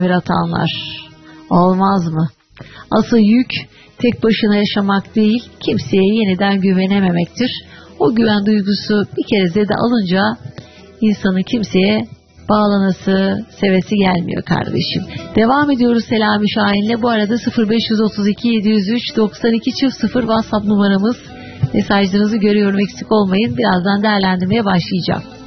atanlar. Olmaz mı? Asıl yük tek başına yaşamak değil, kimseye yeniden güvenememektir. O güven duygusu bir kere de alınca insanın kimseye bağlanası, sevesi gelmiyor kardeşim. Devam ediyoruz Selami Şahin'le. Bu arada 0532 703 92 0 WhatsApp numaramız. Mesajlarınızı görüyorum, eksik olmayın. Birazdan değerlendirmeye başlayacağım.